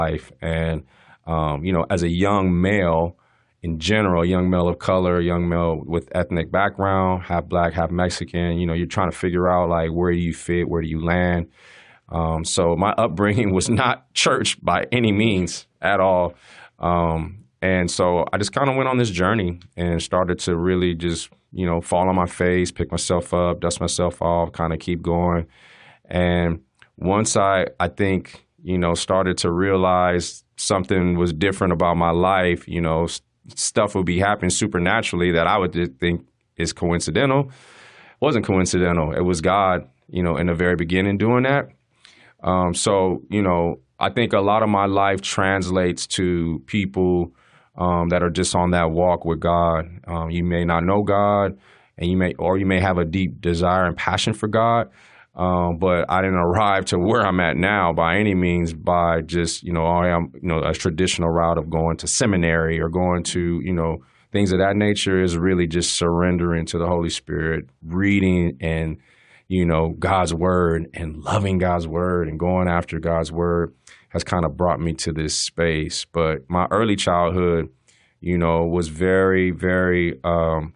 life. And, as a young male, in general, young male of color, young male with ethnic background, half black, half Mexican, you're trying to figure out like, where do you fit? Where do you land? So my upbringing was not church by any means at all. And so I just kind of went on this journey and started to really just, fall on my face, pick myself up, dust myself off, kind of keep going. And once I think, started to realize something was different about my life, stuff would be happening supernaturally that I would just think is coincidental. It wasn't coincidental. It was God, in the very beginning doing that. So, I think a lot of my life translates to people that are just on that walk with God. You may not know God, and you may have a deep desire and passion for God. But I didn't arrive to where I'm at now by any means by just, a traditional route of going to seminary or going to, things of that nature. Is really just surrendering to the Holy Spirit, reading and, God's word and loving God's word and going after God's word has kind of brought me to this space. But my early childhood, was very, very, kind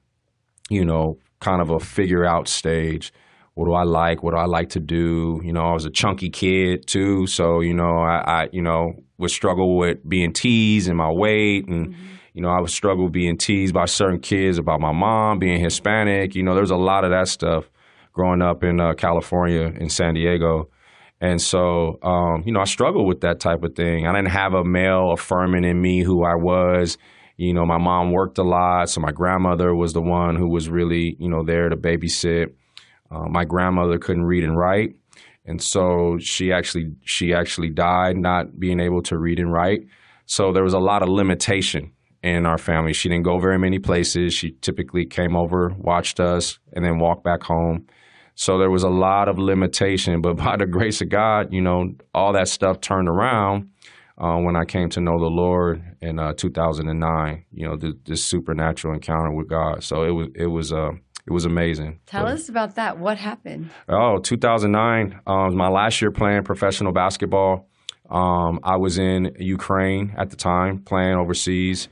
of a figure out stage. What do I like? What do I like to do? I was a chunky kid too. So, I would struggle with being teased and my weight. And, I would struggle being teased by certain kids about my mom being Hispanic. There's a lot of that stuff growing up in California, in San Diego. And so, I struggled with that type of thing. I didn't have a male affirming in me who I was. My mom worked a lot. So my grandmother was the one who was really, there to babysit. My grandmother couldn't read and write, and so she actually died not being able to read and write. So there was a lot of limitation in our family. She didn't go very many places. She typically came over, watched us, and then walked back home. So there was a lot of limitation. But by the grace of God, all that stuff turned around when I came to know the Lord in 2009. This supernatural encounter with God. So it was amazing. Tell us about that. What happened? 2009 was my last year playing professional basketball. I was in Ukraine at the time, playing overseas.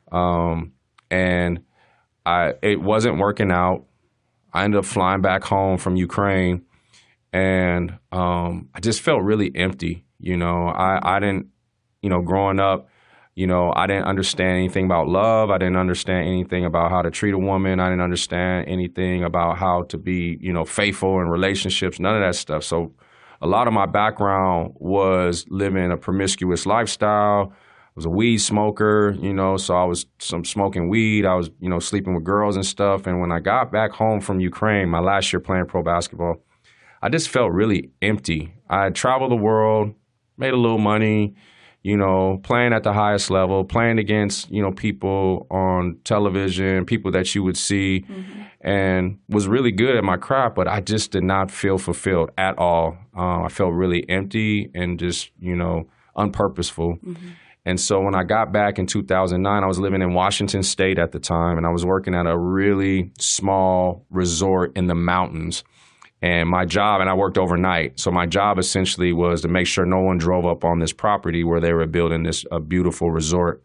And it wasn't working out. I ended up flying back home from Ukraine, and I just felt really empty. I didn't, growing up, I didn't understand anything about love. I didn't understand anything about how to treat a woman. I didn't understand anything about how to be, faithful in relationships, none of that stuff. So a lot of my background was living a promiscuous lifestyle. I was a weed smoker, so I was smoking weed. I was, sleeping with girls and stuff. And when I got back home from Ukraine, my last year playing pro basketball, I just felt really empty. I had traveled the world, made a little money, playing at the highest level, playing against, people on television, people that you would see, and was really good at my craft, but I just did not feel fulfilled at all. I felt really empty and just, unpurposeful. And so when I got back in 2009, I was living in Washington State at the time, and I was working at a really small resort in the mountains. And my job, and I worked overnight, so my job essentially was to make sure no one drove up on this property where they were building a beautiful resort.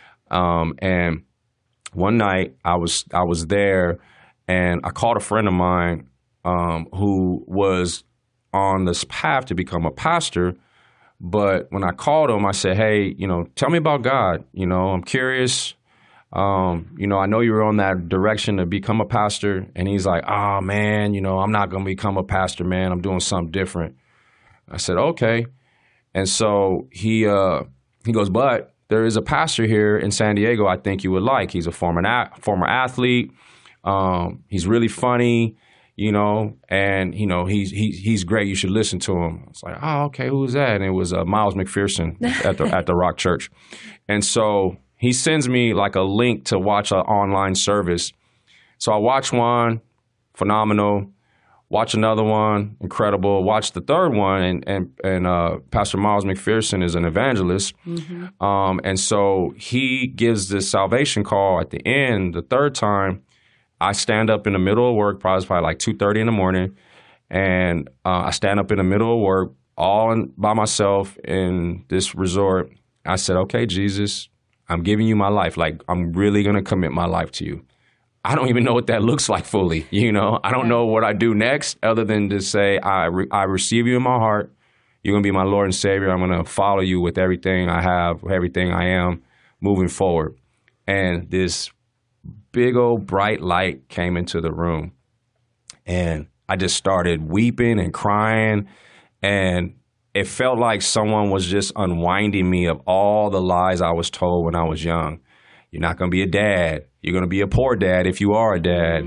And one night I was there, and I called a friend of mine who was on this path to become a pastor. But when I called him, I said, hey, tell me about God. I'm curious. I know you were on that direction to become a pastor. And he's like, oh, man, I'm not going to become a pastor, man. I'm doing something different. I said, okay. And so he goes, but there is a pastor here in San Diego I think you would like. He's a former athlete. He's really funny. And he's great. You should listen to him. It's like, oh, okay, who's that? And it was Miles McPherson at the Rock Church. And so he sends me like a link to watch an online service. So I watch one, phenomenal. Watch another one, incredible. Watch the third one, and Pastor Miles McPherson is an evangelist. And so he gives this salvation call at the end, the third time. I stand up in the middle of work, probably like 2:30 in the morning, and I stand up in the middle of work, by myself in this resort. I said, okay, Jesus, I'm giving you my life. Like, I'm really going to commit my life to you. I don't even know what that looks like fully. I don't know what I do next other than to say, I receive you in my heart. You're going to be my Lord and Savior. I'm going to follow you with everything I have, everything I am moving forward. And this big old bright light came into the room. And I just started weeping and crying. And it felt like someone was just unwinding me of all the lies I was told when I was young. You're not going to be a dad. You're going to be a poor dad if you are a dad.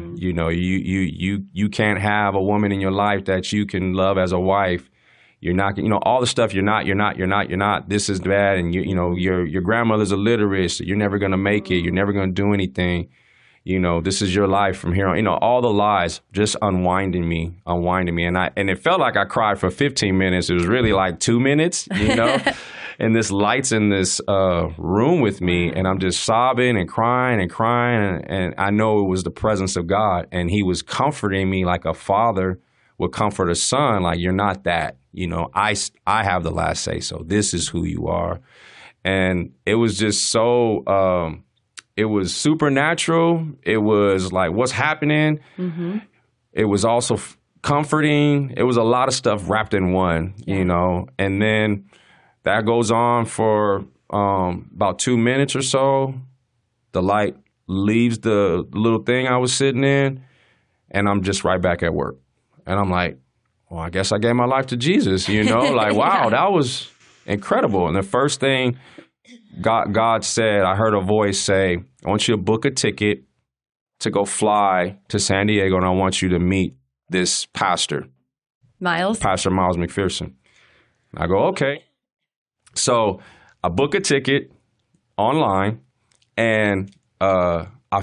You can't have a woman in your life that you can love as a wife. You're not, all the stuff you're not. This is bad, and your grandmother's illiterate, so you're never going to make it. You're never going to do anything. This is your life from here on. All the lies just unwinding me, and it felt like I cried for 15 minutes. It was really like 2 minutes, and this light's in this room with me, and I'm just sobbing and crying, and I know it was the presence of God, and He was comforting me like a father would comfort a son. Like, you're not that. I have the last say, so this is who you are. And it was just so, it was supernatural. It was like, what's happening? Mm-hmm. It was also comforting. It was a lot of stuff wrapped in one, and then that goes on for about 2 minutes or so. The light leaves the little thing I was sitting in, and I'm just right back at work. And I'm like, well, I guess I gave my life to Jesus, like, wow, that was incredible. And the first thing God said, I heard a voice say, I want you to book a ticket to go fly to San Diego, and I want you to meet this pastor. Pastor Miles McPherson. I go, okay. So I book a ticket online, and I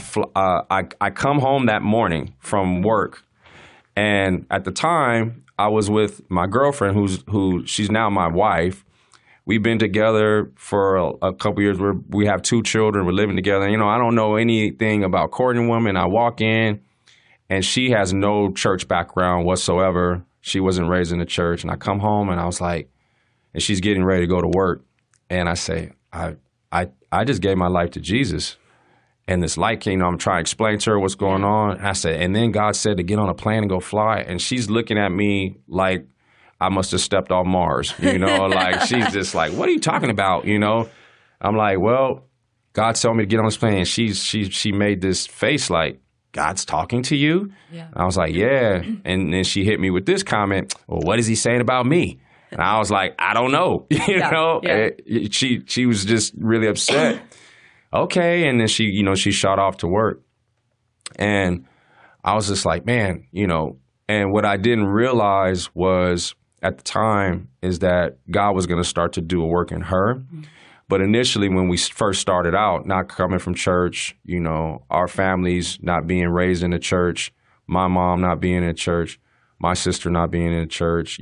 come home that morning from work. And at the time, I was with my girlfriend, who she's now my wife. We've been together for a couple years. We have 2 children. We're living together. I don't know anything about courting women. I walk in, and she has no church background whatsoever. She wasn't raised in the church. And I come home, and I was like, and she's getting ready to go to work. And I say, I just gave my life to Jesus. And this light came, I'm trying to explain to her what's going on. I said, and then God said to get on a plane and go fly. And she's looking at me like I must have stepped off Mars, like she's just like, what are you talking about? I'm like, well, God told me to get on this plane. And she made this face like, God's talking to you? Yeah. And I was like, yeah. And then she hit me with this comment, well, what is he saying about me? And I was like, I don't know. She was just really upset. Okay. And then she shot off to work. And I was just like, man, and what I didn't realize was at the time is that God was going to start to do a work in her. Mm-hmm. But initially, when we first started out, not coming from church, our families not being raised in the church, my mom not being in church, my sister not being in church,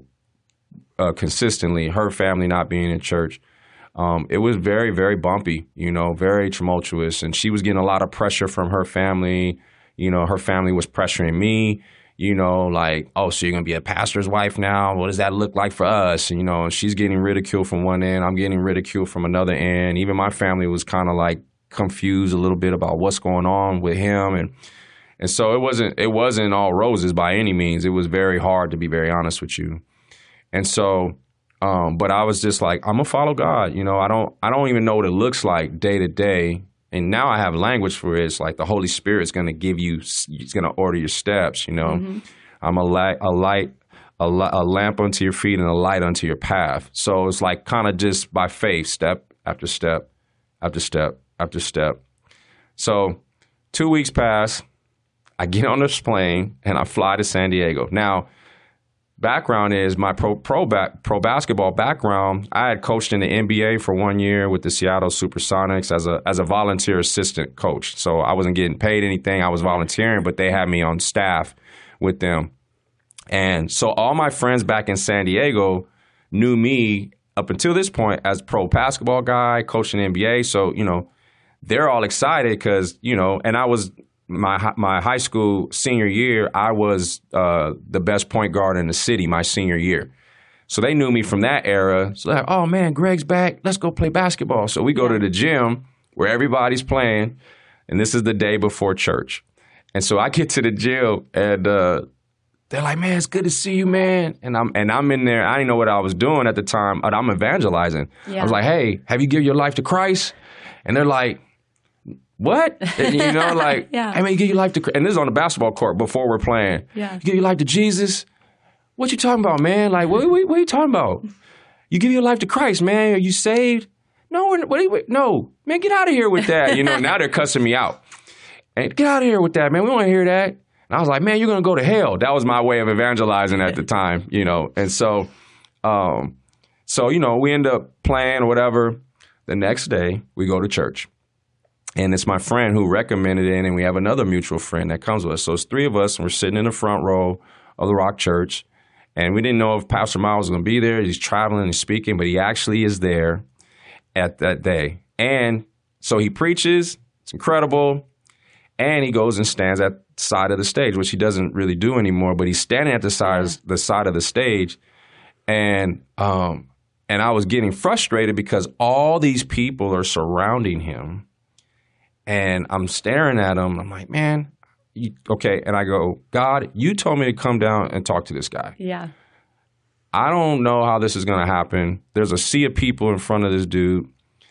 consistently, her family not being in church. It was very, very bumpy, very tumultuous. And she was getting a lot of pressure from her family. Her family was pressuring me, like, oh, so you're going to be a pastor's wife now? What does that look like for us? And she's getting ridiculed from one end. I'm getting ridiculed from another end. Even my family was kind of like confused a little bit about what's going on with him. And so it wasn't all roses by any means. It was very hard, to be very honest with you. And so, but I was just like, I'm gonna follow God. I don't even know what it looks like day to day. And now I have language for it. It's like the Holy Spirit's gonna He's gonna order your steps. Mm-hmm. I'm a lamp unto your feet and a light unto your path. So it's like kind of just by faith, step after step after step after step. So 2 weeks pass. I get on this plane and I fly to San Diego. Now, background is my pro basketball background. I had coached in the NBA for 1 year with the Seattle Supersonics as a volunteer assistant coach. So I wasn't getting paid anything. I was volunteering, but they had me on staff with them. And so all my friends back in San Diego knew me up until this point as pro basketball guy, coaching the NBA. So, they're all excited because, and I was my high school senior year, I was the best point guard in the city my senior year. So they knew me from that era. So they're like, oh, man, Greg's back. Let's go play basketball. So we go to the gym where everybody's playing, and this is the day before church. And so I get to the gym, and they're like, man, it's good to see you, man. And I'm in there. I didn't know what I was doing at the time, but I'm evangelizing. Yeah. I was like, hey, have you given your life to Christ? And they're like, what? And, you know, like, hey, man, you give your life to Christ. And this is on the basketball court before we're playing. Yeah. You give your life to Jesus? What you talking about, man? Like, what are you talking about? You give your life to Christ, man. Are you saved? No, no, man, get out of here with that. You know, now they're cussing me out. And get out of here with that, man. We don't want to hear that. And I was like, man, you're going to go to hell. That was my way of evangelizing at the time, you know. And so, you know, we end up playing or whatever. The next day, we go to church. And it's my friend who recommended it, and we have another mutual friend that comes with us. So it's three of us, and we're sitting in the front row of the Rock Church. And we didn't know if Pastor Miles was going to be there. He's traveling and speaking, but he actually is there at that day. And so he preaches. It's incredible. And he goes and stands at the side of the stage, which he doesn't really do anymore, but he's standing at the side of the stage. And I was getting frustrated because all these people are surrounding him. And I'm staring at him. I'm like, man, okay. And I go, God, you told me to come down and talk to this guy. Yeah. I don't know how this is going to happen. There's a sea of people in front of this dude.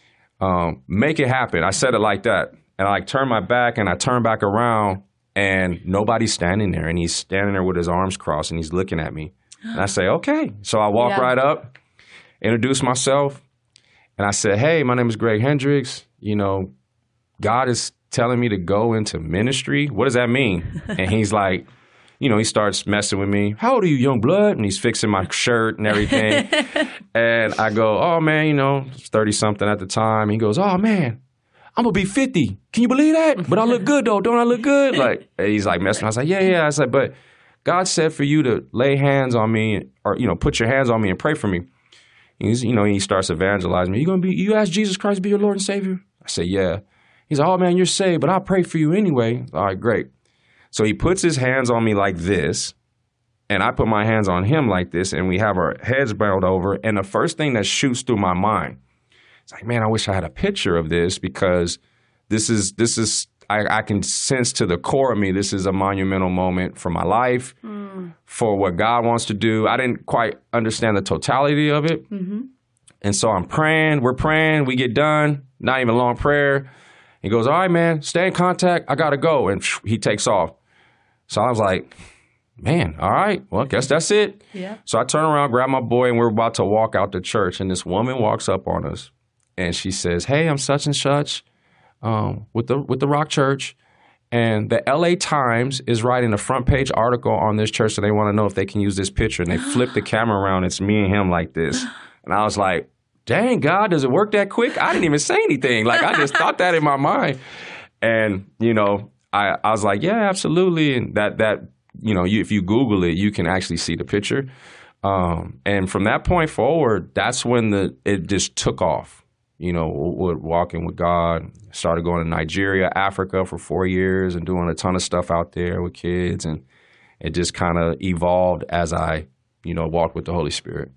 Make it happen. I said it like that. And I turn my back and I turn back around and nobody's standing there. And he's standing there with his arms crossed and he's looking at me. And I say, okay. So I walk right up, introduce myself. And I said, hey, my name is Greg Hendricks. You know, God is telling me to go into ministry. What does that mean? And he's like, you know, he starts messing with me. How old are you, young blood? And he's fixing my shirt and everything. And I go, oh, man, you know, 30-something at the time. He goes, oh, man, I'm going to be 50. Can you believe that? But I look good, though. Don't I look good? Like, he's like messing. I was like, yeah. I said, but God said for you to lay hands on me or, you know, put your hands on me and pray for me. He's, you know, he starts evangelizing me. You ask Jesus Christ to be your Lord and Savior? I said, yeah. He's like, oh, man, you're saved, but I'll pray for you anyway. All right, great. So he puts his hands on me like this, and I put my hands on him like this, and we have our heads bowed over. And the first thing that shoots through my mind, it's like, man, I wish I had a picture of this because this is I can sense to the core of me, this is a monumental moment for my life, for what God wants to do. I didn't quite understand the totality of it. Mm-hmm. And so I'm praying, we're praying, we get done, not even a long prayer. He goes, all right, man, stay in contact. I got to go. And he takes off. So I was like, man, all right, well, I guess that's it. Yeah. So I turn around, grab my boy, and we're about to walk out the church. And this woman walks up on us, and she says, hey, I'm such and such with the Rock Church. And the L.A. Times is writing a front page article on this church, so they want to know if they can use this picture. And they flip the camera around. It's me and him like this. And I was like, dang, God, does it work that quick? I didn't even say anything. Like, I just thought that in my mind. And, you know, I was like, yeah, absolutely. And that you know, if you Google it, you can actually see the picture. And from that point forward, that's when it just took off. You know, walking with God, started going to Nigeria, Africa for 4 years and doing a ton of stuff out there with kids. And it just kind of evolved as I, you know, walked with the Holy Spirit.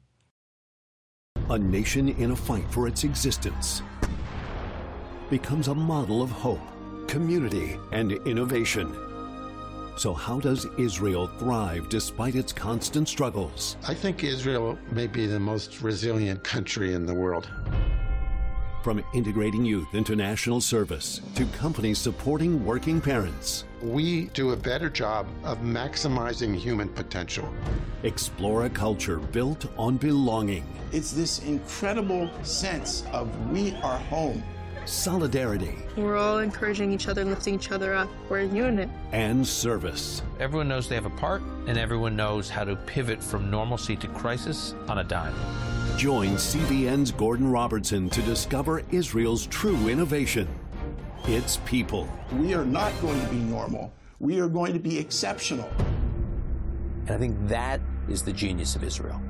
A nation in a fight for its existence becomes a model of hope, community, and innovation. So how does Israel thrive despite its constant struggles? I think Israel may be the most resilient country in the world. From integrating youth into national service to companies supporting working parents, we do a better job of maximizing human potential. Explore a culture built on belonging. It's this incredible sense of we are home. Solidarity. We're all encouraging each other, lifting each other up. We're a unit. And service. Everyone knows they have a part, and everyone knows how to pivot from normalcy to crisis on a dime. Join CBN's Gordon Robertson to discover Israel's true innovation. Its people. We are not going to be normal. We are going to be exceptional. And I think that is the genius of Israel.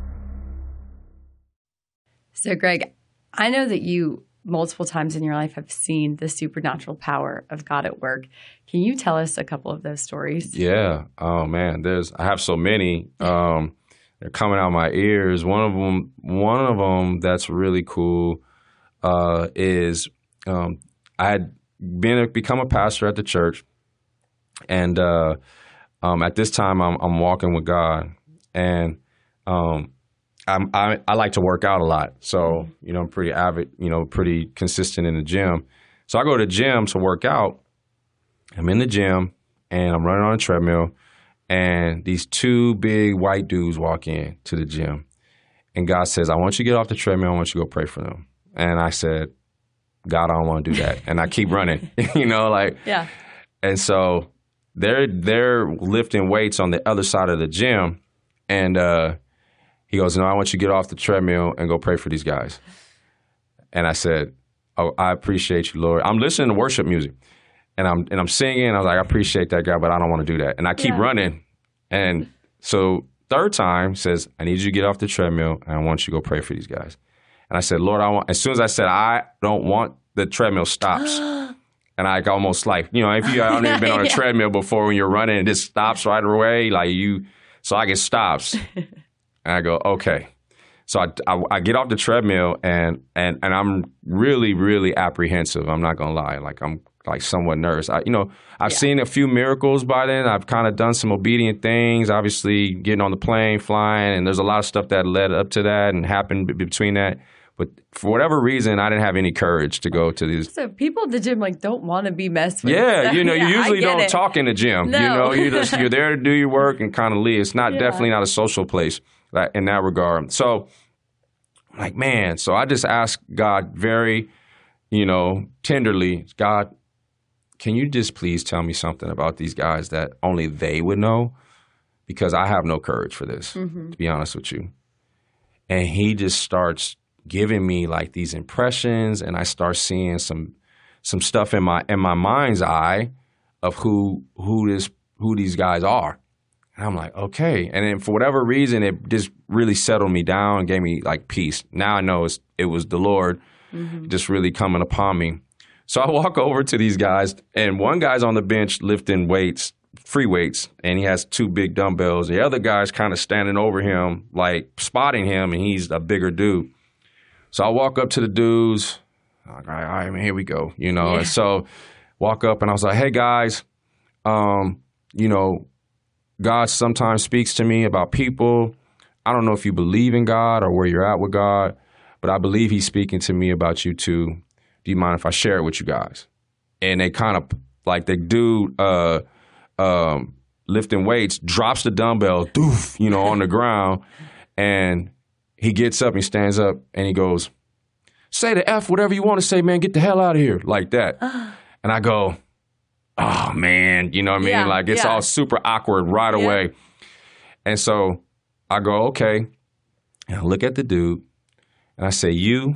So, Greg, I know that you multiple times in your life have seen the supernatural power of God at work. Can you tell us a couple of those stories? Yeah. Oh, man. I have so many. They're coming out my ears. One of them that's really cool is I had become a pastor at the church, and at this time I'm walking with God, and I like to work out a lot. So I'm pretty avid, pretty consistent in the gym. So I go to the gym to work out. I'm in the gym and I'm running on a treadmill, and these two big white dudes walk in to the gym, and God says, "I want you to get off the treadmill. I want you to go pray for them." And I said, "God, I don't want to do that." And I keep running, Yeah. And so they're lifting weights on the other side of the gym, and he goes, "No, I want you to get off the treadmill and go pray for these guys." And I said, "Oh, I appreciate you, Lord." I'm listening to worship music. And I'm singing. I was like, "I appreciate that, God, but I don't want to do that." And I keep running. And so third time says, "I need you to get off the treadmill, and I want you to go pray for these guys." And I said, "Lord, as soon as I said, I don't want," the treadmill stops. And I almost if I've never been on a treadmill before, when you're running, it just stops right away. So I get stops. And I go, "Okay." So I get off the treadmill, and I'm really, really apprehensive. I'm not going to lie. I'm somewhat nervous. I've seen a few miracles by then. I've kind of done some obedient things, obviously getting on the plane, flying, and there's a lot of stuff that led up to that and happened between that. But for whatever reason, I didn't have any courage to go to these. So people at the gym don't want to be messed with. Yeah, So, you usually don't talk in the gym. No. You're there to do your work and kind of leave. It's definitely not a social place in that regard. So I'm like, man. So I just asked God very, tenderly, "God, can you just please tell me something about these guys that only they would know? Because I have no courage for this, to be honest with you." And he just starts giving me these impressions, and I start seeing some stuff in my mind's eye of who these guys are. And I'm like, okay. And then for whatever reason, it just really settled me down and gave me peace. Now I know it was the Lord just really coming upon me. So I walk over to these guys, and one guy's on the bench lifting weights, free weights, and he has two big dumbbells. The other guy's kind of standing over him, spotting him, and he's a bigger dude. So I walk up to the dudes. I'm like, all right, man, here we go, Yeah. And so walk up, and I was like, "Hey, guys, God sometimes speaks to me about people. I don't know if you believe in God or where you're at with God, but I believe he's speaking to me about you too. Do you mind if I share it with you guys?" And they kind of, the dude lifting weights drops the dumbbell, doof, on the ground. And he gets up, he stands up, and he goes, "Say the F, whatever you want to say, man, get the hell out of here," like that. And I go, "Oh, man," you know what I mean? Yeah, It's all super awkward right away. And so I go, okay. And I look at the dude, and I say,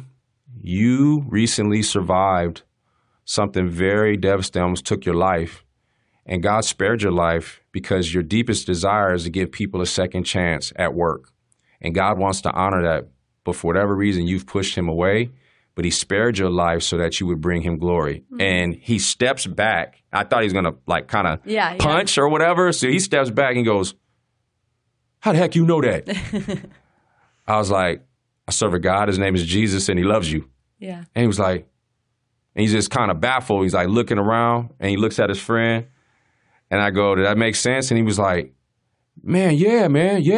you recently survived something very devastating, almost took your life. And God spared your life because your deepest desire is to give people a second chance at work. And God wants to honor that. But for whatever reason, you've pushed him away. But he spared your life so that you would bring him glory. And he steps back. I thought he was going to kind of punch or whatever. So he steps back and goes, "How the heck you know that?" I was like, "I serve a God. His name is Jesus, and he loves you." Yeah. And he was like, and he's just kind of baffled. He's looking around, and he looks at his friend. And I go, "Did that make sense?" And he was like, "Man, yeah,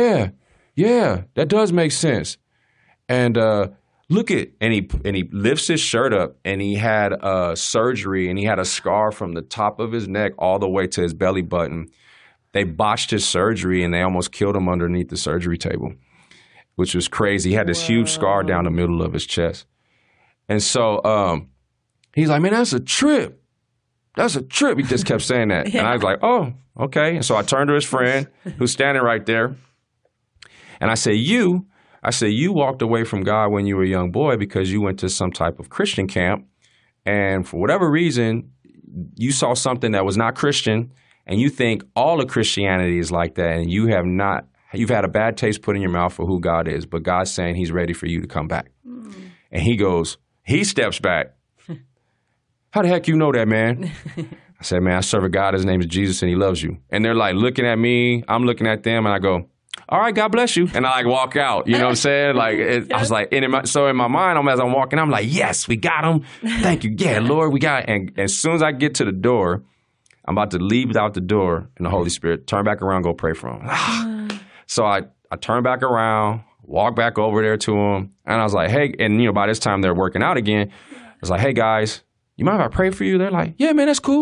that does make sense." And look at, and he lifts his shirt up, and he had surgery, and he had a scar from the top of his neck all the way to his belly button. They botched his surgery, and they almost killed him underneath the surgery table, which was crazy. He had this huge scar down the middle of his chest. And so he's like, "Man, that's a trip. That's a trip." He just kept saying that. And I was like, "Oh, okay." And so I turned to his friend who's standing right there. And I say, you walked away from God when you were a young boy because you went to some type of Christian camp. And for whatever reason, you saw something that was not Christian, and you think all of Christianity is like that. And you've had a bad taste put in your mouth for who God is, but God's saying he's ready for you to come back. And he steps back. "How the heck you know that, man?" I said, "Man, I serve a God. His name is Jesus, and he loves you." And they're looking at me. I'm looking at them, and I go, all right, God bless you. And I like walk out, you know what I'm saying? Like, I was like, in my mind, as I'm walking, I'm like, yes, we got him. Thank you. Yeah, Lord, we got it. And as soon as I get to the door, I'm about to leave out the door, and the Holy Spirit, turn back around, go pray for him. So I turn back around, walk back over there to him, and I was like, hey, and you know, by this time they're working out again. I was like, hey guys, you mind if I pray for you? They're like, yeah, man, that's cool.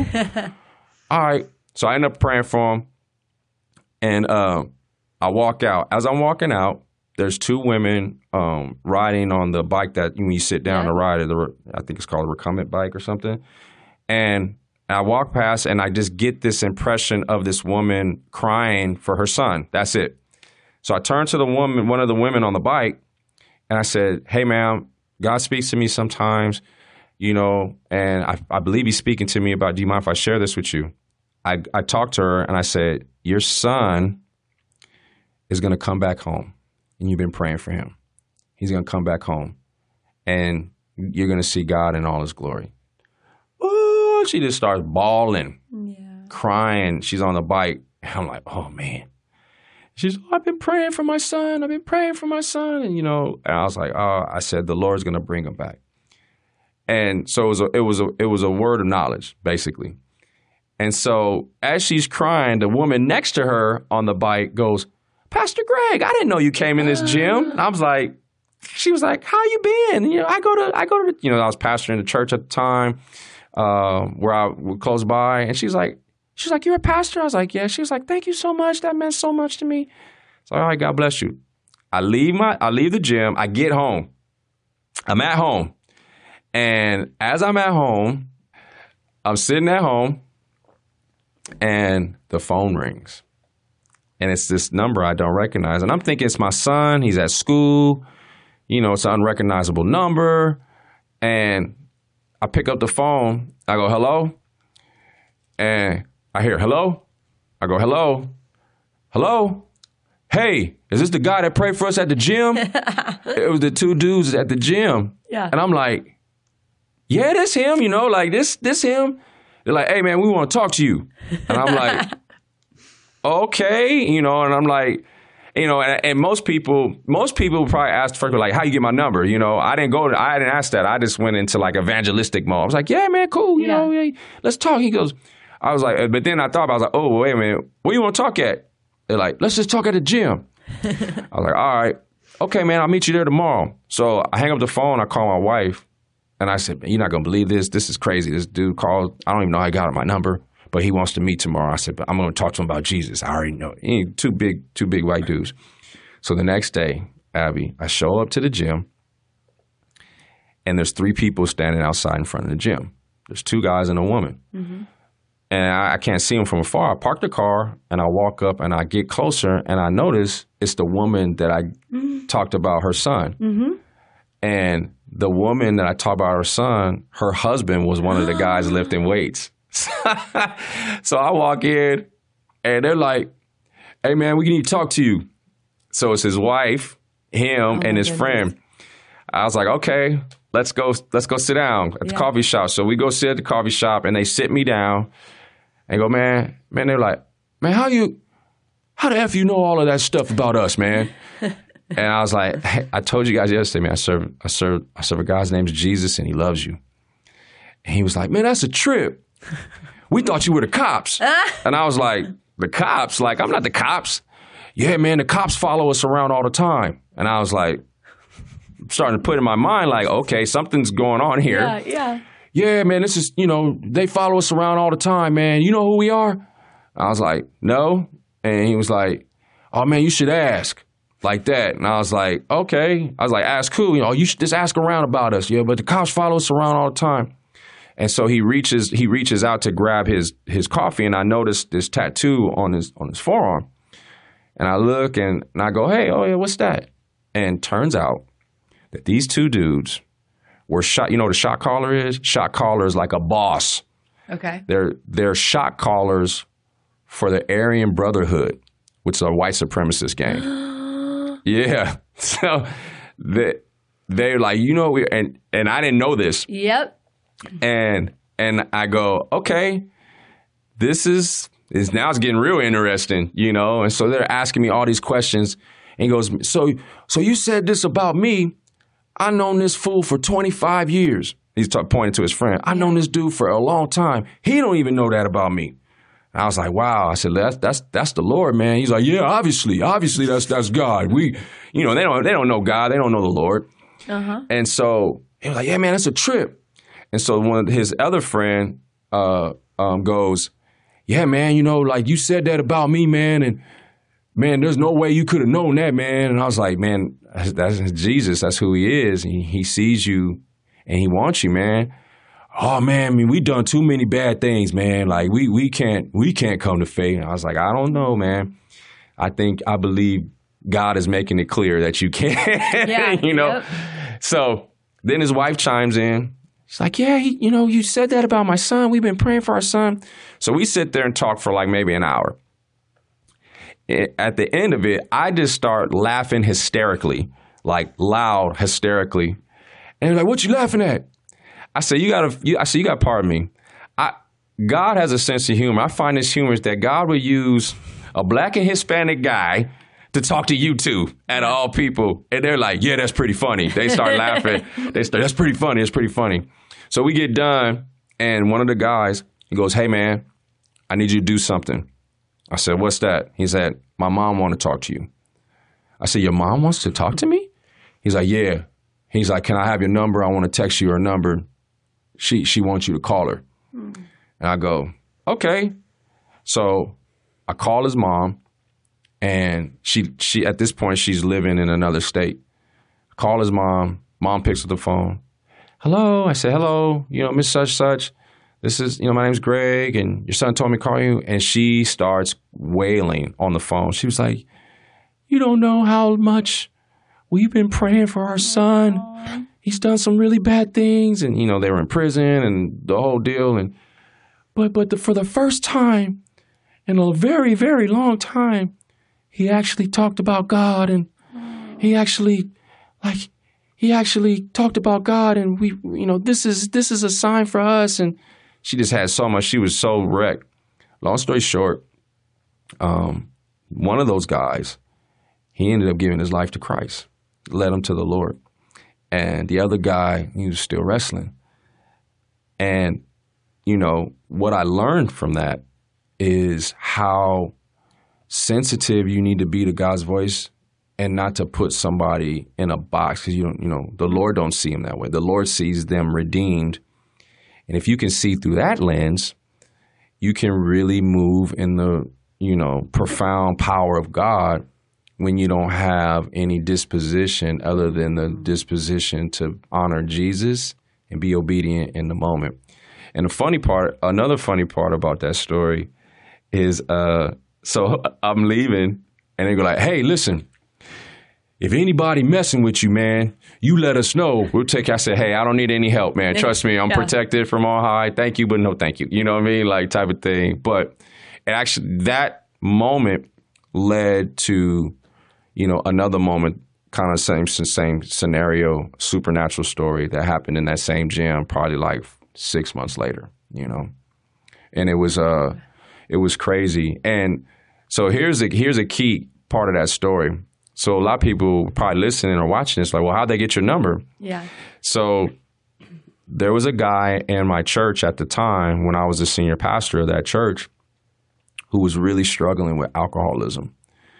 All right. So I end up praying for him, and I walk out. As I'm walking out, there's two women riding on the bike that when you sit down to ride, I think it's called a recumbent bike or something. And I walk past, and I just get this impression of this woman crying for her son. That's it. So I turned to one of the women on the bike, and I said, hey, ma'am, God speaks to me sometimes, you know, and I believe he's speaking to me about, do you mind if I share this with you? I talked to her, and I said, your son is going to come back home, and you've been praying for him. He's going to come back home, and you're going to see God in all his glory. Oh, she just starts bawling, crying. She's on the bike. And I'm like, oh, man. She's, I've been praying for my son. And, you know, and I was like, oh, I said, the Lord's going to bring him back. And so it was a word of knowledge, basically. And so as she's crying, the woman next to her on the bike goes, Pastor Greg, I didn't know you came in this gym. And I was like, she was like, how you been? And, you know, I go to, you know, I was pastoring the church at the time where I was close by. And she's like, you're a pastor? I was like, yeah. She was like, thank you so much. That meant so much to me. So, all right, God bless you. I leave the gym. I get home. I'm at home. And as I'm at home, I'm sitting at home, and the phone rings. And it's this number I don't recognize. And I'm thinking it's my son. He's at school. You know, it's an unrecognizable number. And I pick up the phone. I go, hello? And I hear, hello? I go, hello? Hello? Hey, is this the guy that prayed for us at the gym? It was the two dudes at the gym. Yeah. And I'm like, yeah, that's him, you know, like this him. They're like, hey, man, we want to talk to you. And I'm like, okay, you know, and I'm like, you know, and most people probably ask first, like, how you get my number? You know, I didn't ask that. I just went into like evangelistic mode. I was like, yeah, man, cool. You know, yeah, let's talk. He goes, I was like, but then I thought, I was like, oh, wait a minute. Where you want to talk at? They're like, let's just talk at the gym. I was like, all right. Okay, man, I'll meet you there tomorrow. So I hang up the phone. I call my wife. And I said, you're not going to believe this. This is crazy. This dude called. I don't even know how he got my number, but he wants to meet tomorrow. I said, but I'm going to talk to him about Jesus. I already know. Two big white dudes. So the next day, Abby, I show up to the gym, and there's three people standing outside in front of the gym. There's two guys and a woman. Mm-hmm. And I can't see them from afar. I park the car, and I walk up, and I get closer, and I notice it's the woman that I talked about her son. Mm-hmm. And the woman that I talked about her son, her husband was one of the guys lifting weights. So I walk in, and they're like, hey, man, we need to talk to you. So it's his wife, him, and his friend. I was like, okay, let's go sit down at the coffee shop. So we go sit at the coffee shop, and they sit me down and go, man, they're like, man, how the F you know all of that stuff about us, man? And I was like, hey, I told you guys yesterday, man, I serve a guy's name's Jesus, and he loves you. And he was like, man, that's a trip. We thought you were the cops. And I was like, the cops? Like, I'm not the cops. Yeah, man, the cops follow us around all the time. And I was like, starting to put in my mind, like, okay, something's going on here. Yeah, man, this is, you know, they follow us around all the time, man. You know who we are? I was like, no. And he was like, oh, man, you should ask. Like that. And I was like, okay. I was like, ask who? You know, you should just ask around about us. Yeah, but the cops follow us around all the time. And so he reaches out to grab his coffee, and I noticed this tattoo on his forearm. And I look and I go, hey, oh yeah, what's that? And turns out that these two dudes were shot. You know what a shot caller is? Shot caller is like a boss. Okay. They're shot callers for the Aryan Brotherhood, which is a white supremacist gang. Yeah. So they're like, you know, and I didn't know this. Yep. And I go, okay, this is now it's getting real interesting, you know? And so they're asking me all these questions. And he goes, so you said this about me. I've known this fool for 25 years. He's pointing to his friend. I've known this dude for a long time. He don't even know that about me. And I was like, wow. I said, that's the Lord, man. He's like, yeah, obviously that's God. We, you know, they don't know God. They don't know the Lord. And so he was like, yeah, man, that's a trip. And so one of his other friend goes, yeah, man, you know, like you said that about me, man. And man, there's no way you could have known that, man. And I was like, man, that's Jesus. That's who he is. He sees you and he wants you, man. Oh, man, I mean, we done too many bad things, man. Like we can't come to faith. And I was like, I don't know, man. I believe God is making it clear that you can, you know. Yep. So then his wife chimes in. She's like, yeah, you know, you said that about my son. We've been praying for our son. So we sit there and talk for like maybe an hour. At the end of it, I just start laughing hysterically, like loud, hysterically. And he's like, what you laughing at? I said, you got to pardon me. God has a sense of humor. I find this humorous that God would use a black and Hispanic guy to talk to you two, out of all people. And they're like, yeah, that's pretty funny. They start laughing. That's pretty funny. It's pretty funny. So we get done, and one of the guys, he goes, hey, man, I need you to do something. I said, what's that? He said, my mom want to talk to you. I said, your mom wants to talk to me? He's like, yeah. He's like, can I have your number? I want to text you her number. She wants you to call her. And I go, okay. So I call his mom, and she at this point, she's living in another state. I call his mom. Mom picks up the phone. Hello. I said, hello, you know, Miss Such. This is, you know, my name's Greg, and your son told me to call you. And she starts wailing on the phone. She was like, you don't know how much we've been praying for our son. He's done some really bad things. And, you know, they were in prison and the whole deal. And but for the first time in a very, very long time, he actually talked about God. And he actually talked about God. And we, you know, this is a sign for us. And she just had so much. She was so wrecked. Long story short, one of those guys, he ended up giving his life to Christ, led him to the Lord. And the other guy, he was still wrestling. And, you know, what I learned from that is how sensitive you need to be to God's voice and not to put somebody in a box, because the Lord don't see them that way. The Lord sees them redeemed. And if you can see through that lens, you can really move in the, you know, profound power of God when you don't have any disposition other than the disposition to honor Jesus and be obedient in the moment. And another funny part about that story is, so I'm leaving and they go like, hey, listen, if anybody messing with you, man, you let us know. We'll take you. I said, hey, I don't need any help, man. Trust me, I'm protected from on high. Thank you, but no thank you. You know what I mean? Like type of thing. But it actually, that moment led to, you know, another moment, kind of same scenario, supernatural story that happened in that same gym probably like 6 months later, you know. And it was crazy. And so here's a key part of that story. So a lot of people probably listening or watching this like, well, how'd they get your number? Yeah. So there was a guy in my church at the time when I was the senior pastor of that church who was really struggling with alcoholism.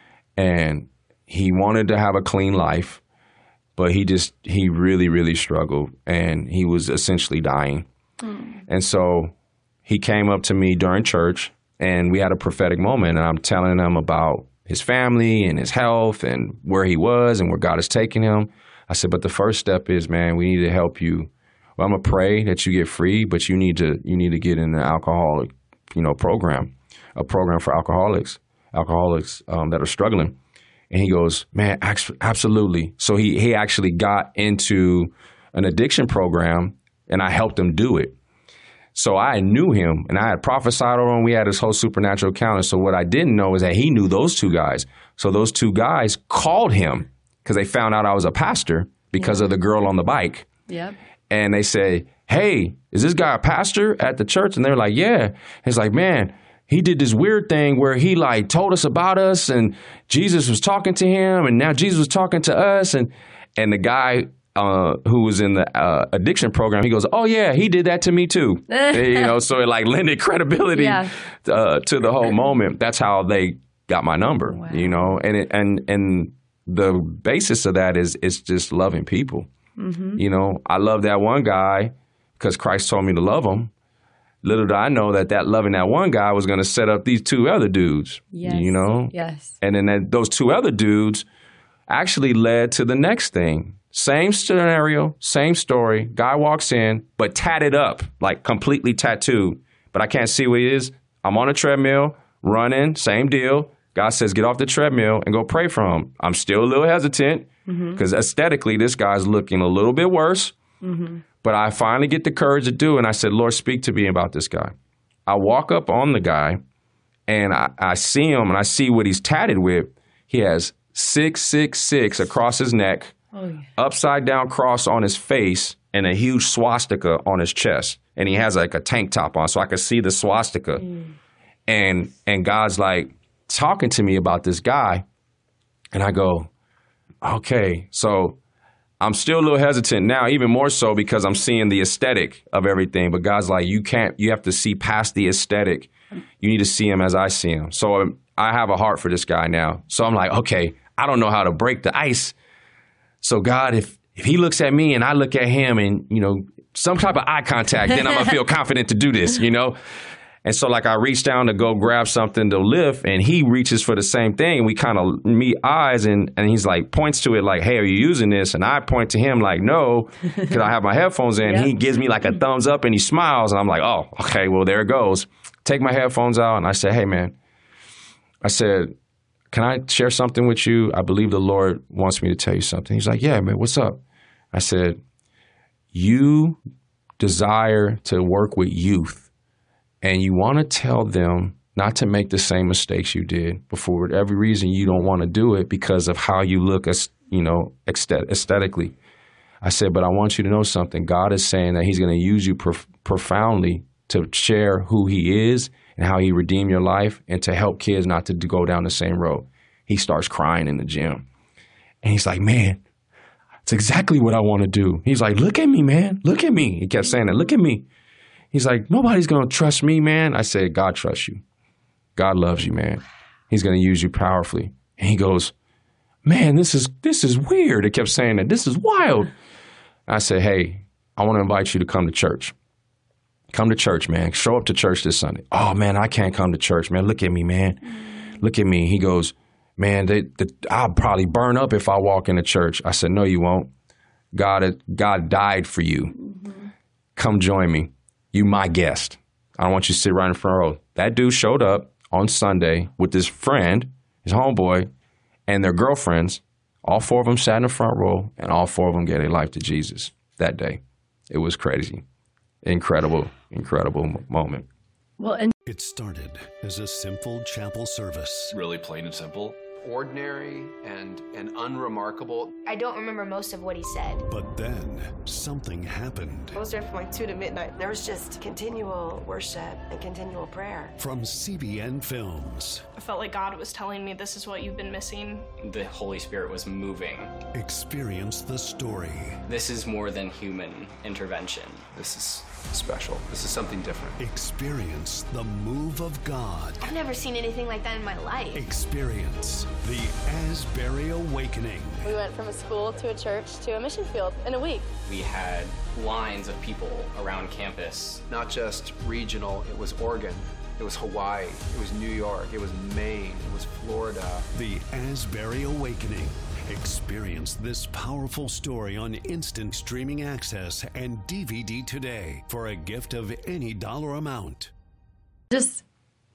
And he wanted to have a clean life, but he really, really struggled. And he was essentially dying. And so he came up to me during church and we had a prophetic moment. And I'm telling him about his family and his health and where he was and where God is taking him. I said, but the first step is, man, we need to help you. Well, I'm going to pray that you get free, but you need to get in an alcoholic, you know, program, a program for alcoholics that are struggling. And he goes, man, absolutely. So he actually got into an addiction program and I helped him do it. So I knew him and I had prophesied over him. We had this whole supernatural encounter. So what I didn't know is that he knew those two guys. So those two guys called him because they found out I was a pastor because of the girl on the bike. Yep. And they say, hey, is this guy a pastor at the church? And they're like, yeah. He's like, man, he did this weird thing where he like told us about us and Jesus was talking to him and now Jesus was talking to us. And the guy who was in the addiction program, he goes, oh, yeah, he did that to me, too. So it like lended credibility to the whole moment. That's how they got my number, Wow. and the basis of that is just loving people. Mm-hmm. I love that one guy because Christ told me to love him. Little did I know that loving that one guy was going to set up these two other dudes, Yes. Yes. And then those two other dudes actually led to the next thing. Same scenario, same story. Guy walks in, but tatted up, like completely tattooed. But I can't see what he is. I'm on a treadmill, running, same deal. God says, get off the treadmill and go pray for him. I'm still a little hesitant because aesthetically, this guy's looking a little bit worse. Mm-hmm. But I finally get the courage to do it. And I said, Lord, speak to me about this guy. I walk up on the guy and I see him and I see what he's tatted with. He has 666 across his neck, upside down cross on his face, and a huge swastika on his chest. And he has like a tank top on so I could see the swastika. And God's like talking to me about this guy. And I go, okay, so I'm still a little hesitant now, even more so because I'm seeing the aesthetic of everything. But God's like, you have to see past the aesthetic. You need to see him as I see him. So I have a heart for this guy now. So I'm like, okay, I don't know how to break the ice. So God, if he looks at me and I look at him and, some type of eye contact, then I'm going to feel confident to do this, And so like I reach down to go grab something to lift and he reaches for the same thing. We kind of meet eyes and he's like points to it like, hey, are you using this? And I point to him like, no, because I have my headphones in. Yep. He gives me like a thumbs up and he smiles. And I'm like, oh, okay, well, there it goes. Take my headphones out and I said, hey, man, I said, can I share something with you? I believe the Lord wants me to tell you something. He's like, yeah, man, what's up? I said, you desire to work with youth. And you want to tell them not to make the same mistakes you did, but for whatever reason you don't want to do it because of how you look, aesthetically. I said, but I want you to know something. God is saying that he's going to use you profoundly to share who he is and how he redeemed your life and to help kids not to go down the same road. He starts crying in the gym. And he's like, man, it's exactly what I want to do. He's like, look at me, man. Look at me. He kept saying that. Look at me. He's like, nobody's going to trust me, man. I said, God trusts you. God loves you, man. He's going to use you powerfully. And he goes, man, this is weird. He kept saying that. This is wild. I said, hey, I want to invite you to come to church. Come to church, man. Show up to church this Sunday. Oh, man, I can't come to church, man. Look at me, man. Look at me. He goes, man, I'll probably burn up if I walk into church. I said, no, you won't. God died for you. Come join me. You my guest. I don't want you to sit right in front row. That dude showed up on Sunday with his friend, his homeboy, and their girlfriends. All four of them sat in the front row, and all four of them gave their life to Jesus that day. It was crazy. Incredible moment. Well, and It started as a simple chapel service. Really plain and simple. Ordinary and unremarkable. I don't remember most of what he said. But then something happened. I was there from like 2 to midnight. There was just continual worship and continual prayer. From CBN Films. I felt like God was telling me this is what you've been missing. The Holy Spirit was moving. Experience the story. This is more than human intervention. This is special. This is something different. Experience the move of God. I've never seen anything like that in my life. Experience the Asbury Awakening. We went from a school to a church to a mission field in a week. We had lines of people around campus. Not just regional, it was Oregon, it was Hawaii, it was New York, it was Maine, it was Florida. The Asbury Awakening. Experience this powerful story on instant streaming access and DVD today for a gift of any dollar amount. just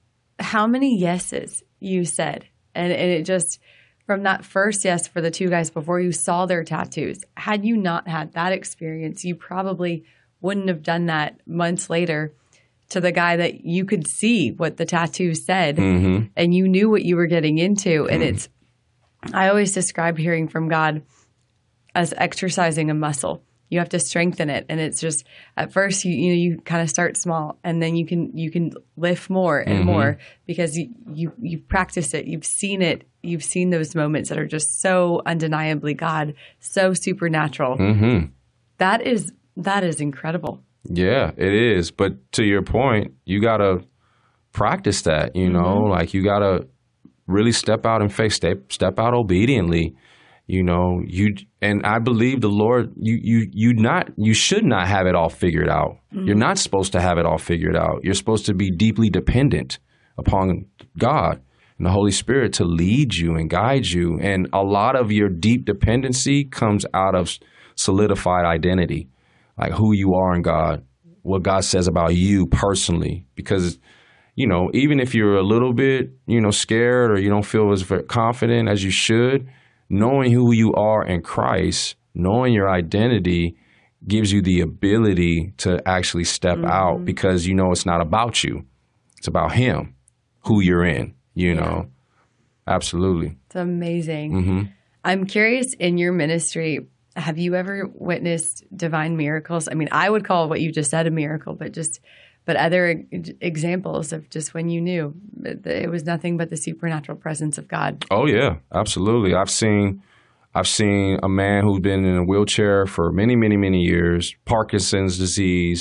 how many yeses you said. And it just, from that first yes for the two guys before you saw their tattoos, had you not had that experience, you probably wouldn't have done that months later to the guy that you could see what the tattoo said and you knew what you were getting into. And I always describe hearing from God as exercising a muscle. You have to strengthen it. And it's just, at first, you kind of start small, and then you can lift more and more because you practice it. You've seen it. You've seen those moments that are just so undeniably God, so supernatural. That is incredible. Yeah, it is. But to your point, you got to practice that, like you got to really step out in faith, step out obediently. And I believe the Lord, you should not have it all figured out. You're not supposed to have it all figured out. You're supposed to be deeply dependent upon God and the Holy Spirit to lead you and guide you. And a lot of your deep dependency comes out of solidified identity, like who you are in God, what God says about you personally. Because, even if you're a little bit, scared, or you don't feel as confident as you should, knowing who you are in Christ, knowing your identity gives you the ability to actually step out, because it's not about you. It's about Him, who you're in, Absolutely. It's amazing. I'm curious, in your ministry, have you ever witnessed divine miracles? I mean, I would call what you just said a miracle, but other examples of just when you knew it was nothing but the supernatural presence of God. Oh yeah, absolutely. I've seen a man who's been in a wheelchair for many, many, many years, Parkinson's disease.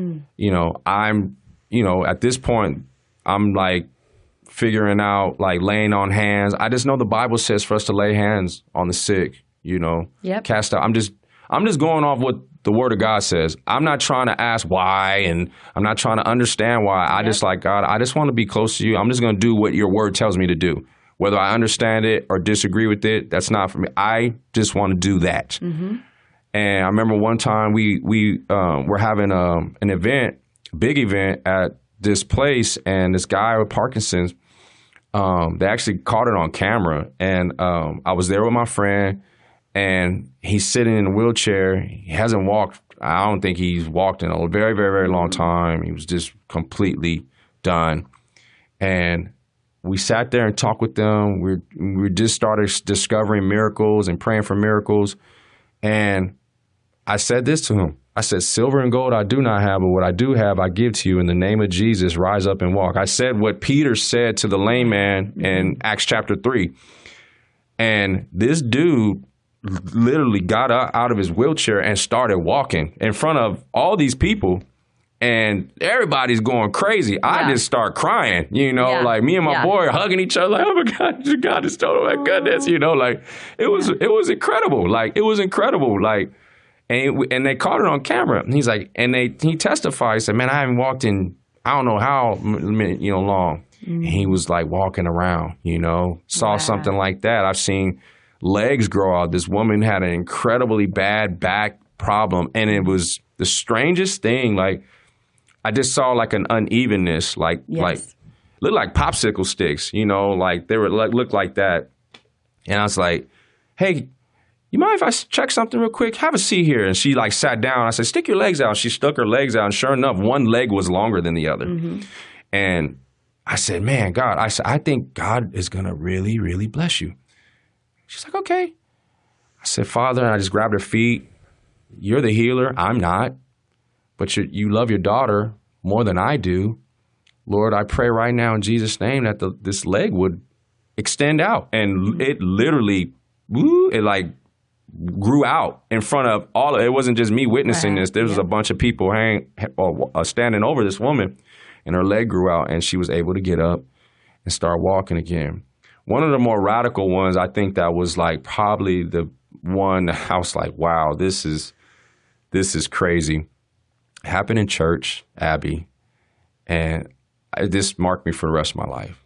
At this point, I'm like figuring out, like laying on hands. I just know the Bible says for us to lay hands on the sick, cast out. I'm just going off what the Word of God says. I'm not trying to ask why, and I'm not trying to understand why. I just like, God, I just want to be close to you. I'm just going to do what your Word tells me to do. Whether I understand it or disagree with it, that's not for me. I just want to do that. And I remember one time we were having an event, big event at this place, and this guy with Parkinson's, they actually caught it on camera. And I was there with my friend, and he's sitting in a wheelchair. He hasn't walked. I don't think he's walked in a very, very, very long time. He was just completely done. And we sat there and talked with them. We just started discovering miracles and praying for miracles. And I said this to him. I said, silver and gold I do not have, but what I do have, I give to you. In the name of Jesus, rise up and walk. I said what Peter said to the lame man in Acts chapter 3. And this dude literally got out of his wheelchair and started walking in front of all these people. And everybody's going crazy. I just start crying, like me and my boy are hugging each other. Like, oh my God, God is so, oh my goodness, like it was incredible. Like, it was incredible. Like, and they caught it on camera. And he's like, and he testified, said, man, I haven't walked in, I don't know how, long. And he was like walking around, saw something like that. I've seen legs grow out. This woman had an incredibly bad back problem. And it was the strangest thing. Like, I just saw like an unevenness, like looked like popsicle sticks, like they were looked like that. And I was like, hey, you mind if I check something real quick? Have a seat here. And she like sat down. I said, stick your legs out. She stuck her legs out. And sure enough, one leg was longer than the other. And I said, man, God, I think God is going to really, really bless you. She's like, okay. I said, Father, and I just grabbed her feet. You're the healer. I'm not. But you love your daughter more than I do. Lord, I pray right now in Jesus' name that this leg would extend out. And it literally, it like grew out in front of all of it. It wasn't just me witnessing this. There was a bunch of people standing over this woman, and her leg grew out, and she was able to get up and start walking again. One of the more radical ones, I think that was like probably the one I was like, wow, this is crazy. Happened in church, Abby, and this marked me for the rest of my life.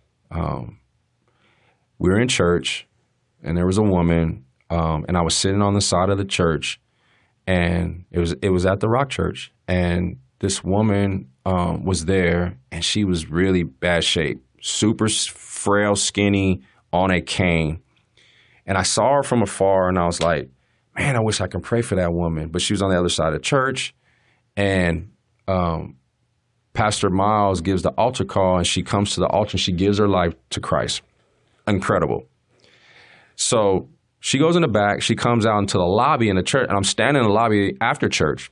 We were in church, and there was a woman, and I was sitting on the side of the church, and it was at the Rock Church, and this woman was there, and she was really bad shape, super frail, skinny, on a cane. And I saw her from afar, and I was like, man, I wish I could pray for that woman. But she was on the other side of the church. And Pastor Miles gives the altar call, and she comes to the altar, and she gives her life to Christ. Incredible. So she goes in the back. She comes out into the lobby in the church, and I'm standing in the lobby after church.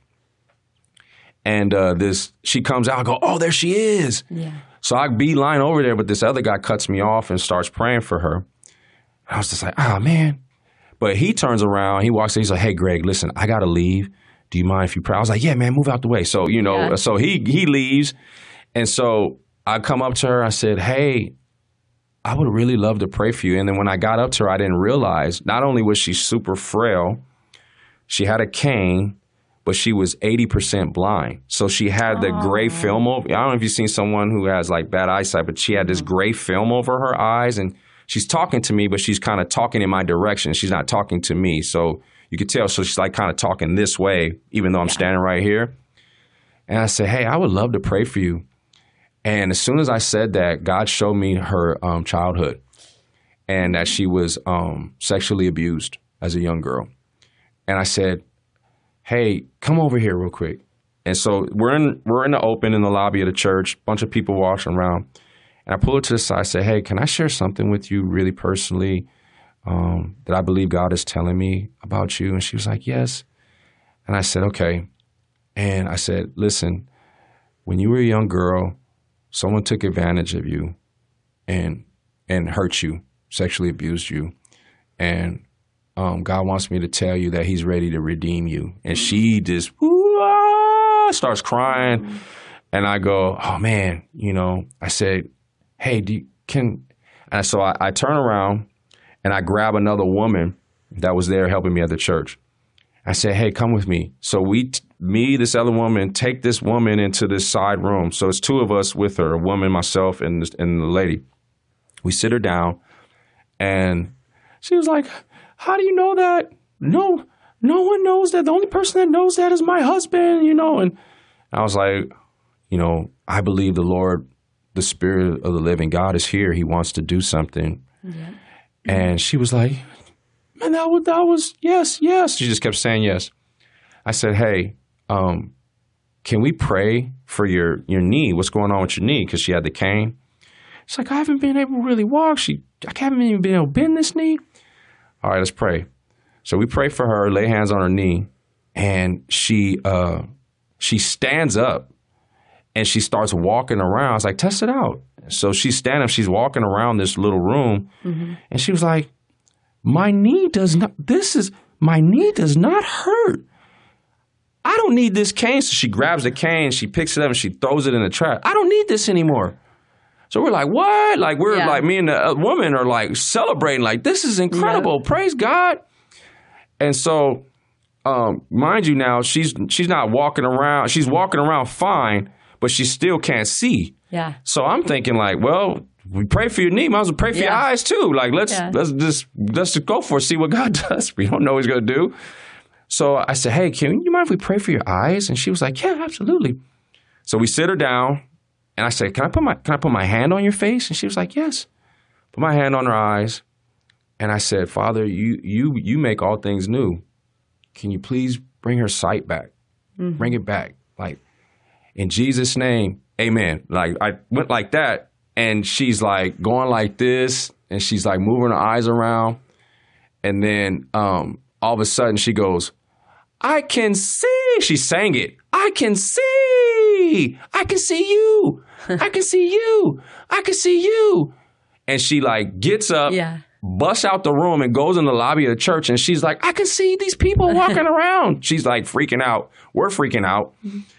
And she comes out. I go, oh, there she is. Yeah. So I beeline over there, but this other guy cuts me off and starts praying for her. I was just like, oh, man. But he turns around. He walks in. He's like, hey, Greg, listen, I got to leave. Do you mind if you pray? I was like, yeah, man, move out the way. So, so he leaves. And so I come up to her. I said, hey, I would really love to pray for you. And then when I got up to her, I didn't realize not only was she super frail, she had a cane, but she was 80% blind. So she had the gray film over. I don't know if you've seen someone who has like bad eyesight, but she had this gray film over her eyes. And she's talking to me, but she's kind of talking in my direction. She's not talking to me. So you could tell. So she's like kind of talking this way, even though I'm standing right here. And I said, hey, I would love to pray for you. And as soon as I said that, God showed me her childhood and that she was sexually abused as a young girl. And I said, hey, come over here real quick. And so we're in the open in the lobby of the church, bunch of people walking around. And I pull her to the side, I say, hey, can I share something with you really personally that I believe God is telling me about you? And she was like, yes. And I said, okay. And I said, listen, when you were a young girl, someone took advantage of you and hurt you, sexually abused you. And God wants me to tell you that he's ready to redeem you. And she just starts crying. And I go, oh, man, I said, hey, and so I turn around and I grab another woman that was there helping me at the church. I said, hey, come with me. So this other woman, take this woman into this side room. So it's two of us with her, a woman, myself, and the lady. We sit her down, and she was like, how do you know that? No one knows that. The only person that knows that is my husband, And I was like, I believe the Lord, the Spirit of the living God is here. He wants to do something. Yeah. And she was like, man, that was, yes. She just kept saying yes. I said, hey, can we pray for your knee? What's going on with your knee? Because she had the cane. She's like, I haven't been able to really walk. I haven't even been able to bend this knee. All right, let's pray. So we pray for her, lay hands on her knee, and she stands up and she starts walking around. I was like, test it out. So she's standing up, she's walking around this little room, and she was like, my knee does not hurt. I don't need this cane. So she grabs the cane, she picks it up, and she throws it in the trash. I don't need this anymore. So we're like, what? Like, we're like, me and the woman are like celebrating, like, this is incredible. Yeah. Praise God. And so, mind you now, she's not walking around. She's walking around fine, but she still can't see. Yeah. So I'm thinking like, well, we pray for your knee, might as well pray for your eyes too. Like, let's just go for it, see what God does. We don't know what he's going to do. So I said, hey, can you mind if we pray for your eyes? And she was like, yeah, absolutely. So we sit her down. And I said, can I put my hand on your face? And she was like, yes. Put my hand on her eyes. And I said, Father, you make all things new. Can you please bring her sight back? Mm-hmm. Bring it back. Like, in Jesus' name, amen. Like, I went like that. And she's like going like this. And she's like moving her eyes around. And then all of a sudden she goes, I can see. She sang it. I can see. I can see you. I can see you. I can see you. And she like gets up, busts out the room and goes in the lobby of the church. And she's like, I can see these people walking around. She's like freaking out. We're freaking out.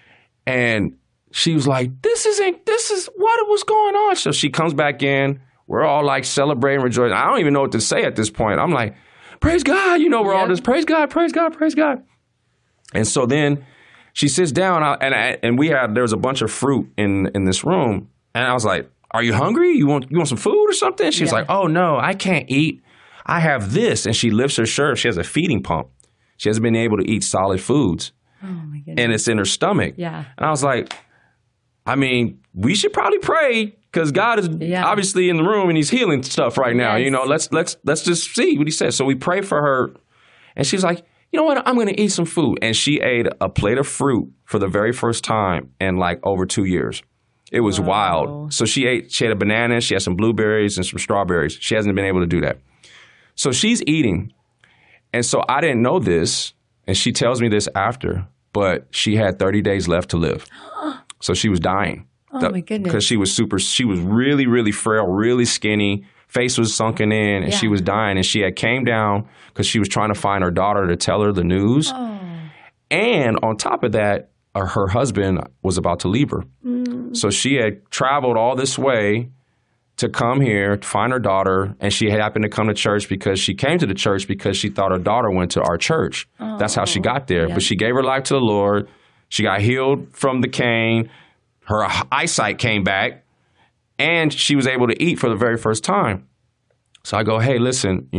And she was like, this is what was going on. So she comes back in. We're all like celebrating, rejoicing. I don't even know what to say at this point. I'm like, praise God. We're all just praise God, praise God, praise God. And so then she sits down and there was a bunch of fruit in this room. And I was like, are you hungry? You want some food or something? She was like, oh, no, I can't eat. I have this. And she lifts her shirt. She has a feeding pump. She hasn't been able to eat solid foods. Oh, my goodness. And it's in her stomach. Yeah. And I was like, I mean, we should probably pray because God is obviously in the room and he's healing stuff right now. Yes. Let's just see what he says. So we pray for her. And she's like, you know what? I'm going to eat some food. And she ate a plate of fruit for the very first time in like over 2 years. It was wild. So she had a banana, she had some blueberries and some strawberries. She hasn't been able to do that. So she's eating. And so I didn't know this, and she tells me this after, but she had 30 days left to live. So she was dying. Oh, my goodness. Because she was really, really frail, really skinny. Face was sunken in, and she was dying. And she had came down because she was trying to find her daughter to tell her the news. Oh. And on top of that, her husband was about to leave her. So she had traveled all this way to come here to find her daughter, and she happened to come to church because she came to the church because she thought her daughter went to our church. That's how she got there. But she gave her life to the Lord. She got healed from the cane. Her eyesight came back, and she was able to eat for the very first time. So I go, hey, listen,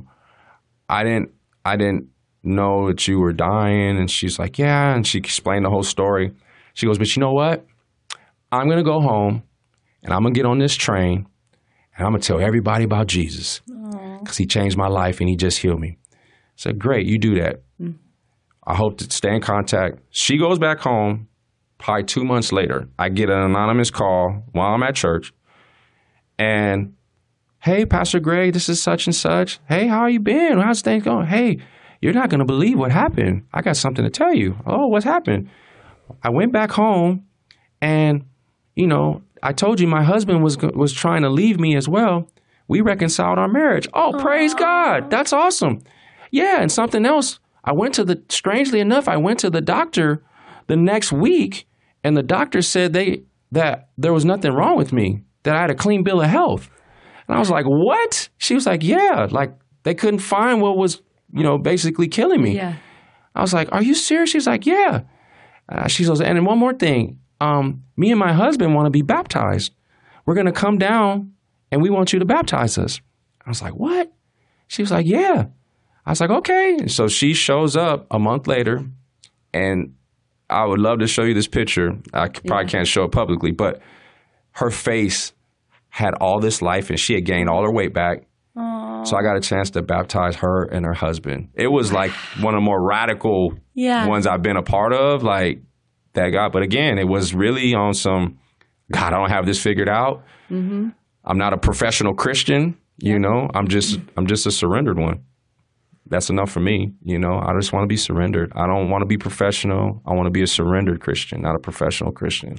I didn't know that you were dying. And she's like, yeah. And she explained the whole story. She goes, but you know what? I'm going to go home, and I'm going to get on this train, and I'm going to tell everybody about Jesus because he changed my life and he just healed me. I said, great, you do that. I hope to stay in contact. She goes back home. Probably 2 months later, I get an anonymous call while I'm at church. And, hey, Pastor Greg, this is such and such. Hey, how you been? How's things going? Hey, you're not going to believe what happened. I got something to tell you. Oh, what's happened? I went back home and, I told you my husband was trying to leave me as well. We reconciled our marriage. Oh, praise God. That's awesome. Yeah, and something else. Strangely enough, I went to the doctor the next week, and the doctor said that there was nothing wrong with me, that I had a clean bill of health. And I was like, what? She was like, yeah, like they couldn't find what was, basically killing me. Yeah. I was like, are you serious? She was like, yeah. She goes, and then one more thing, me and my husband want to be baptized. We're going to come down, and we want you to baptize us. I was like, what? She was like, yeah. I was like, okay. And so she shows up a month later, and I would love to show you this picture. I probably can't show it publicly, but her face had all this life, and she had gained all her weight back. Aww. So I got a chance to baptize her and her husband. It was like one of the more radical ones I've been a part of, like that guy. But again, it was really on some, God, I don't have this figured out. Mm-hmm. I'm not a professional Christian, I'm just a surrendered one. That's enough for me. I just want to be surrendered. I don't want to be professional. I want to be a surrendered Christian, not a professional Christian.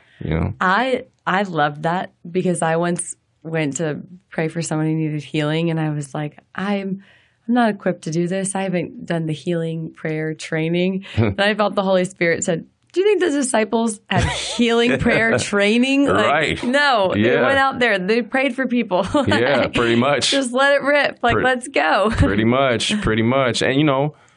I loved that because I once went to pray for someone who needed healing, and I was like, I'm not equipped to do this. I haven't done the healing prayer training. And I felt the Holy Spirit said, do you think the disciples had healing prayer training? Right. No, they went out there. They prayed for people. Yeah, pretty much. Just let it rip. Let's go. Pretty much. And,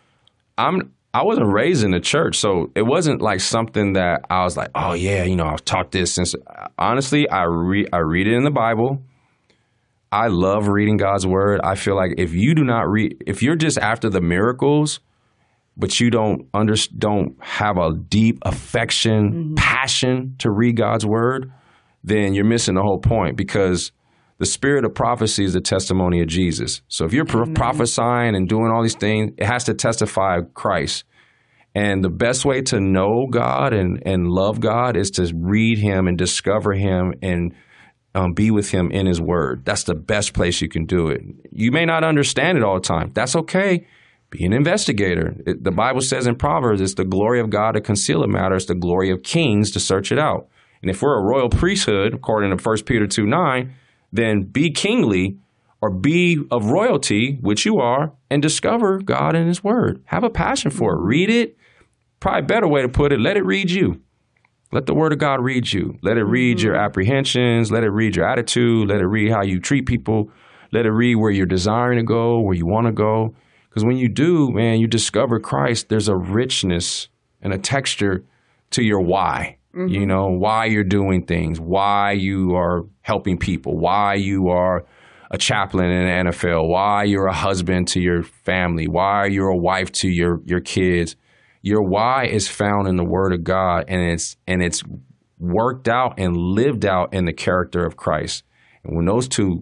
I wasn't raised in the church, so it wasn't like something that I was like, oh, yeah, I've taught this since. Honestly, I read it in the Bible. I love reading God's word. I feel like if you do not read, if you're just after the miracles, but you don't have a deep affection, passion to read God's word, then you're missing the whole point, because the spirit of prophecy is the testimony of Jesus. So if you're prophesying and doing all these things, it has to testify of Christ. And the best way to know God and love God is to read him and discover him and be with him in his word. That's the best place you can do it. You may not understand it all the time. That's okay. Be an investigator. The Bible says in Proverbs, it's the glory of God to conceal a matter. It's the glory of kings to search it out. And if we're a royal priesthood, according to 1 Peter 2:9, then be kingly or be of royalty, which you are, and discover God in his word. Have a passion for it. Read it. Probably a better way to put it, let it read you. Let the word of God read you. Let it read your apprehensions. Let it read your attitude. Let it read how you treat people. Let it read where you're desiring to go, where you want to go. Because when you do, man, you discover Christ, there's a richness and a texture to your why. Why you're doing things, why you are helping people, why you are a chaplain in the NFL, why you're a husband to your family, why you're a wife to your kids. Your why is found in the Word of God, and it's worked out and lived out in the character of Christ. And when those two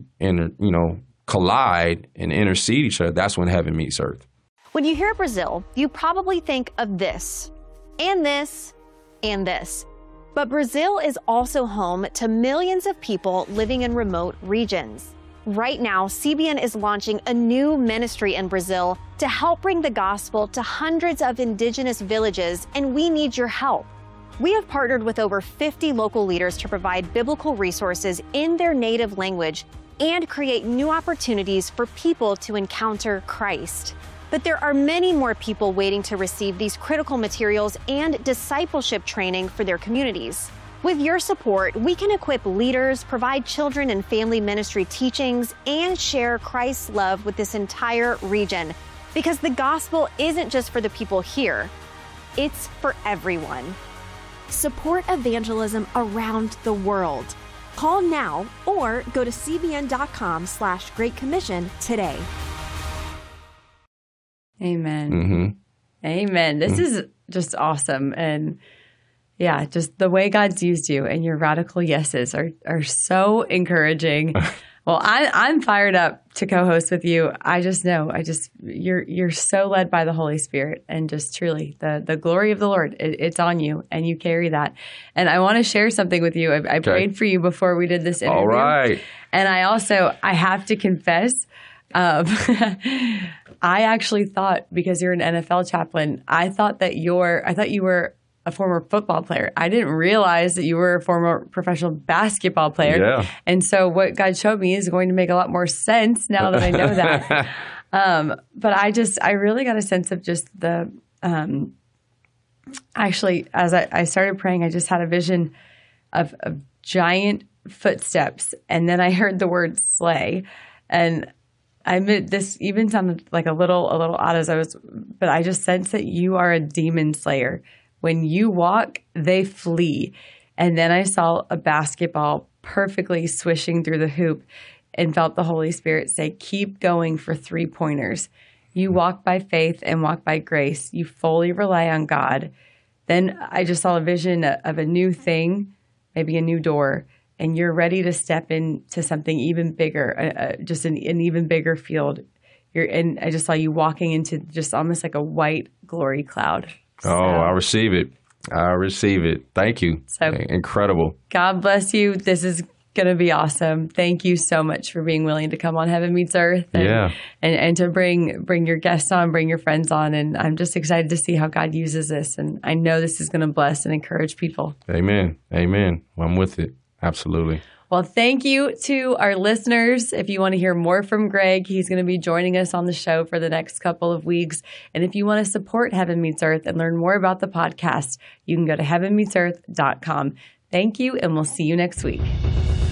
collide and intercede each other, that's when heaven meets earth. When you hear Brazil, you probably think of this, and this, and this. But Brazil is also home to millions of people living in remote regions. Right now, CBN is launching a new ministry in Brazil to help bring the gospel to hundreds of indigenous villages, and we need your help. We have partnered with over 50 local leaders to provide biblical resources in their native language and create new opportunities for people to encounter Christ. But there are many more people waiting to receive these critical materials and discipleship training for their communities. With your support, we can equip leaders, provide children and family ministry teachings, and share Christ's love with this entire region. Because the gospel isn't just for the people here, it's for everyone. Support evangelism around the world. Call now or go to cbn.com/Great Commission today. Amen. Mm-hmm. Amen. This is just awesome. And yeah, just the way God's used you and your radical yeses are so encouraging. Well, I'm fired up to co-host with you. I just know, you're so led by the Holy Spirit, and just truly the glory of the Lord, it's on you, and you carry that. And I want to share something with you. I prayed for you before we did this interview. All right. And I have to confess, I actually thought, because you're an NFL chaplain, I thought you were a former football player. I didn't realize that you were a former professional basketball player. Yeah. And so what God showed me is going to make a lot more sense now that I know that. But I really got a sense of just the, actually, as I started praying, I just had a vision of giant footsteps. And then I heard the word slay. And I admit this even sounded like a little odd but I just sensed that you are a demon slayer. When you walk, they flee. And then I saw a basketball perfectly swishing through the hoop and felt the Holy Spirit say, keep going for 3-pointers. You walk by faith and walk by grace. You fully rely on God. Then I just saw a vision of a new thing, maybe a new door, and you're ready to step into something even bigger, just an even bigger field. And I just saw you walking into just almost like a white glory cloud. So, I receive it. Thank you. So, incredible. God bless you. This is going to be awesome. Thank you so much for being willing to come on Heaven Meets Earth and to bring your guests on, bring your friends on. And I'm just excited to see how God uses this. And I know this is going to bless and encourage people. Amen. Well, I'm with it. Absolutely. Well, thank you to our listeners. If you want to hear more from Greg, he's going to be joining us on the show for the next couple of weeks. And if you want to support Heaven Meets Earth and learn more about the podcast, you can go to heavenmeetsearth.com. Thank you, and we'll see you next week.